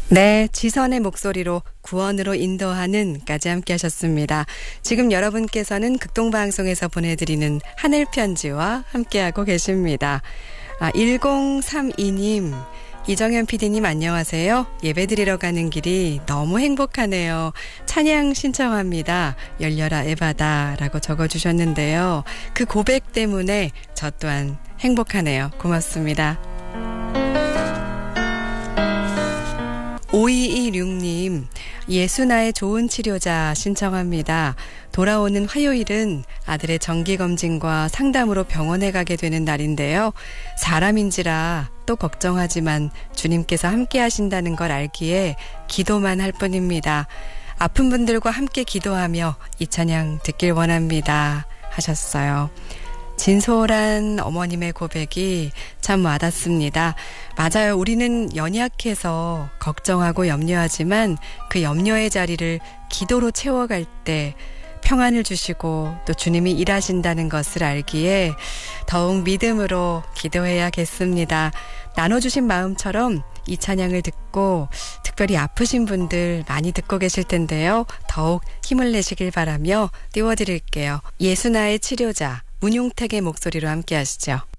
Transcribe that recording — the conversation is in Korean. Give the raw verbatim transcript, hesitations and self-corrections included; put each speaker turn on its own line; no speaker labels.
네, 지선의 목소리로 구원으로 인도하는까지 함께 하셨습니다. 지금 여러분께서는 극동방송에서 보내드리는 하늘편지와 함께하고 계십니다. 아, 천삼십이 님, 이정현 피디님 안녕하세요. 예배드리러 가는 길이 너무 행복하네요. 찬양 신청합니다. 열려라 에바다 라고 적어주셨는데요. 그 고백 때문에 저 또한 행복하네요. 고맙습니다. 오이이육 님, 예수나의 좋은 치료자 신청합니다. 돌아오는 화요일은 아들의 정기검진과 상담으로 병원에 가게 되는 날인데요. 사람인지라 또 걱정하지만 주님께서 함께 하신다는 걸 알기에 기도만 할 뿐입니다. 아픈 분들과 함께 기도하며 이 찬양 듣길 원합니다. 하셨어요. 진솔한 어머님의 고백이 참 와닿습니다. 맞아요. 우리는 연약해서 걱정하고 염려하지만 그 염려의 자리를 기도로 채워갈 때 평안을 주시고 또 주님이 일하신다는 것을 알기에 더욱 믿음으로 기도해야겠습니다. 나눠주신 마음처럼 이 찬양을 듣고 특별히 아프신 분들 많이 듣고 계실 텐데요. 더욱 힘을 내시길 바라며 띄워드릴게요. 예수나의 치료자 문용택의 목소리로 함께 하시죠.